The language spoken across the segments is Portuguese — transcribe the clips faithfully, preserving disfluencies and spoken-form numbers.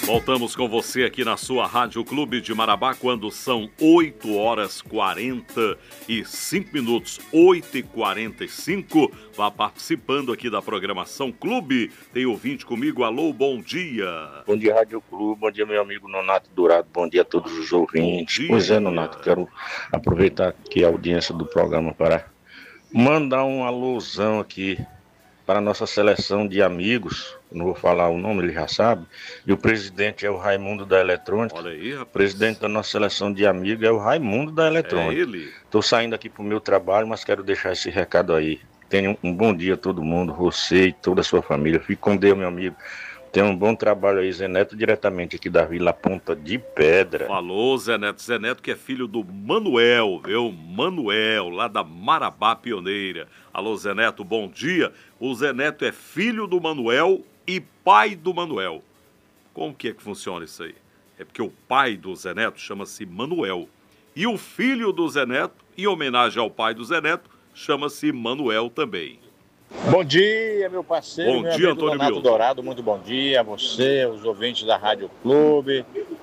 Voltamos com você aqui na sua Rádio Clube de Marabá, quando são oito horas e quarenta e cinco minutos, oito e quarenta e cinco. Vá participando aqui da programação Clube. Tem ouvinte comigo, alô, bom dia. Bom dia, Rádio Clube, bom dia, meu amigo Nonato Dourado, bom dia a todos os ouvintes. Pois é, Nonato, quero aproveitar aqui a audiência do programa para mandar um alusão aqui para a nossa seleção de amigos, não vou falar o nome, ele já sabe, e o presidente é o Raimundo da Eletrônica. Olha aí, rapaz. O presidente da nossa seleção de amigos é o Raimundo da Eletrônica. É ele. Estou saindo aqui para o meu trabalho, mas quero deixar esse recado aí. Tenha um bom dia a todo mundo, você e toda a sua família. Fique com Deus, meu amigo. Tenha um bom trabalho aí, Zé Neto, diretamente aqui da Vila Ponta de Pedra. Falou, Zé Neto. Zé Neto que é filho do Manuel, viu? Manuel, lá da Marabá Pioneira. Alô, Zé Neto, bom dia. O Zé Neto é filho do Manuel e pai do Manuel. Como que é que funciona isso aí? É porque o pai do Zé Neto chama-se Manuel. E o filho do Zé Neto, em homenagem ao pai do Zé Neto, chama-se Manuel também. Bom dia, meu parceiro, bom meu dia, amigo Antônio Nonato Milton. Dourado, muito bom dia a você, os ouvintes da Rádio Clube.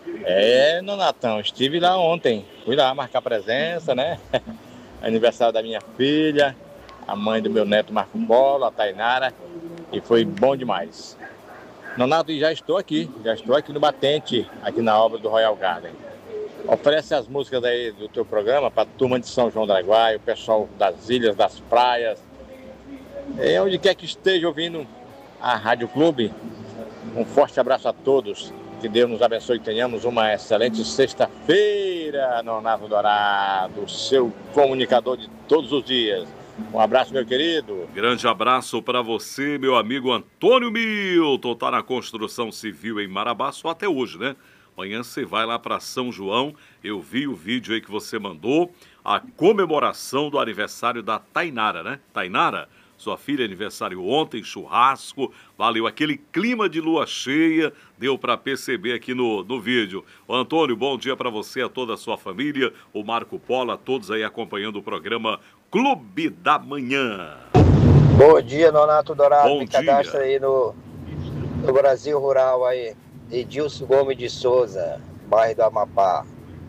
É, Nonatão, estive lá ontem, fui lá marcar presença, né? Aniversário da minha filha, a mãe do meu neto Marco Polo, a Tainara, e foi bom demais. Nonato, e já estou aqui, já estou aqui no Batente, aqui na obra do Royal Garden. Oferece as músicas aí do teu programa para a turma de São João do Araguaia, o pessoal das ilhas, das praias. É, onde quer que esteja ouvindo a Rádio Clube, um forte abraço a todos. Que Deus nos abençoe e tenhamos uma excelente sexta-feira, Nonato Dourado, seu comunicador de todos os dias. Um abraço, meu querido. Grande abraço para você, meu amigo Antônio Milton. Tá na construção civil em Marabá só até hoje, né? Amanhã você vai lá para São João. Eu vi o vídeo aí que você mandou. A comemoração do aniversário da Tainara, né? Tainara? Sua filha aniversário ontem, churrasco, valeu aquele clima de lua cheia, deu para perceber aqui no, no vídeo. O Antônio, bom dia para você, a toda a sua família, o Marco Polo, a todos aí acompanhando o programa Clube da Manhã. Bom dia, Nonato Dourado, bom me dia. cadastra aí no, no Brasil Rural aí, Edilson Gomes de Souza, bairro do Amapá.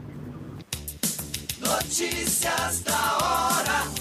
Notícias da hora.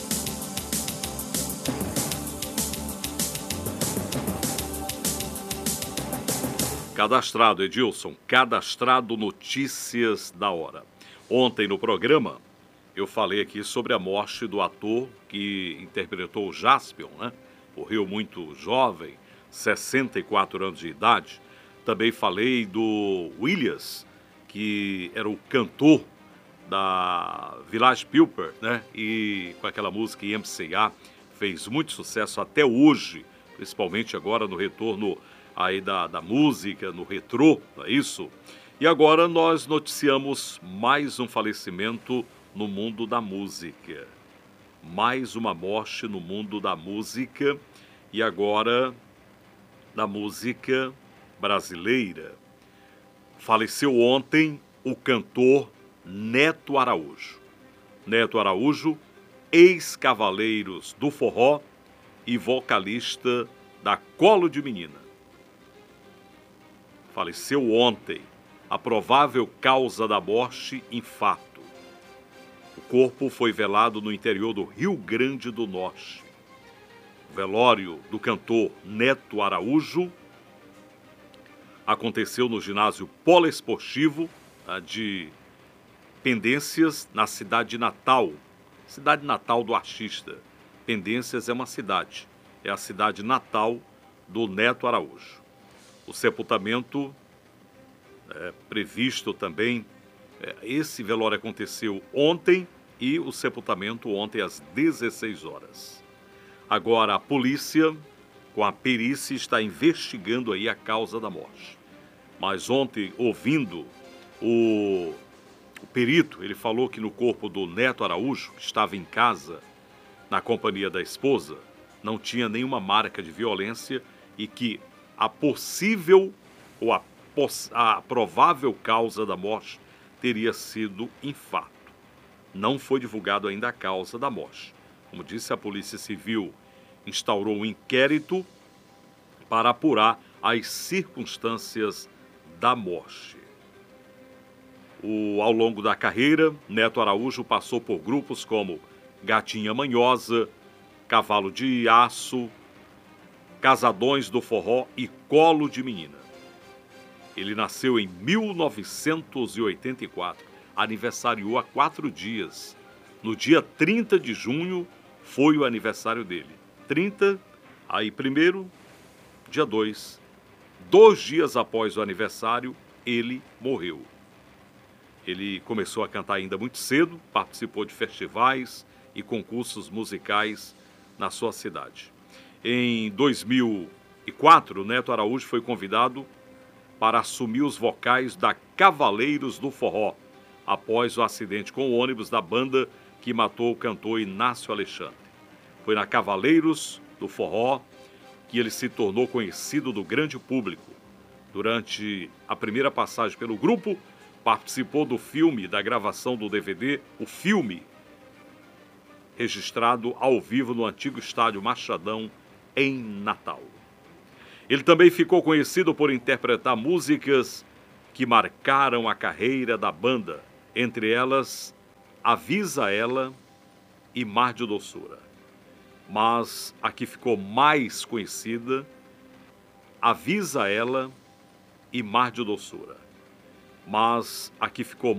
Cadastrado, Edilson, cadastrado Notícias da Hora. Ontem no programa, eu falei aqui sobre a morte do ator que interpretou o Jaspion, né? Morreu muito jovem, sessenta e quatro anos de idade. Também falei do Williams, que era o cantor da Village People, né? E com aquela música I M C A, fez muito sucesso até hoje, principalmente agora no retorno aí da, da música, no retrô, não é isso? E agora nós noticiamos mais um falecimento no mundo da música. Mais uma morte no mundo da música e agora da música brasileira. Faleceu ontem o cantor Neto Araújo. Neto Araújo, ex-Cavaleiros do Forró e vocalista da Colo de Menina. Faleceu ontem. A provável causa da morte, infarto. O corpo foi velado no interior do Rio Grande do Norte. O velório do cantor Neto Araújo aconteceu no ginásio poliesportivo de Pendências, na cidade natal. Cidade natal do artista. Pendências é uma cidade. É a cidade natal do Neto Araújo. O sepultamento é previsto também, é, esse velório aconteceu ontem e o sepultamento ontem às dezesseis horas. Agora a polícia, com a perícia, está investigando aí a causa da morte. Mas ontem, ouvindo o, o perito, ele falou que no corpo do Neto Araújo, que estava em casa, na companhia da esposa, não tinha nenhuma marca de violência e que a possível ou a, poss- a provável causa da morte teria sido infarto. Não foi divulgado ainda a causa da morte. Como disse, a Polícia Civil instaurou um inquérito para apurar as circunstâncias da morte. O, ao longo da carreira, Neto Araújo passou por grupos como Gatinha Manhosa, Cavalo de Aço, Casadões do Forró e Colo de Menina. Ele nasceu em mil novecentos e oitenta e quatro, aniversariou há quatro dias. No dia trinta de junho foi o aniversário dele. trinta, aí primeiro, dia dois. Dois dias após o aniversário, ele morreu. Ele começou a cantar ainda muito cedo, participou de festivais e concursos musicais na sua cidade. Em dois mil e quatro, Neto Araújo foi convidado para assumir os vocais da Cavaleiros do Forró, após o acidente com o ônibus da banda que matou o cantor Inácio Alexandre. Foi na Cavaleiros do Forró que ele se tornou conhecido do grande público. Durante a primeira passagem pelo grupo, participou do filme, da gravação do D V D, o filme, registrado ao vivo no antigo estádio Machadão, em Natal. Ele também ficou conhecido por interpretar músicas que marcaram a carreira da banda, entre elas Avisa Ela e Mar de Doçura. Mas a que ficou mais conhecida, Avisa Ela e Mar de Doçura. Mas a que ficou